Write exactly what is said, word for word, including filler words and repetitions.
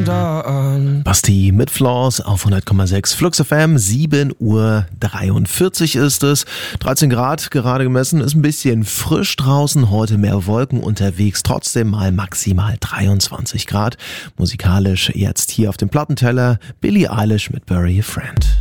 Basti mit Flaws auf hundert Komma sechs Flux F M, sieben Uhr dreiundvierzig ist es. dreizehn Grad gerade gemessen, ist ein bisschen frisch draußen, heute mehr Wolken unterwegs, trotzdem mal maximal dreiundzwanzig Grad. Musikalisch jetzt hier auf dem Plattenteller Billie Eilish mit Bury a Friend.